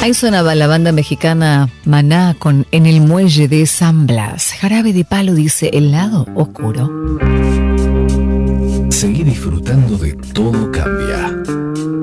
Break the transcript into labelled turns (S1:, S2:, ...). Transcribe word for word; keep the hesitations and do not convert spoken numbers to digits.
S1: Ahí sonaba la banda mexicana Maná con En el muelle de San Blas. Jarabe de Palo dice El lado oscuro.
S2: Seguí disfrutando de Todo Cambia.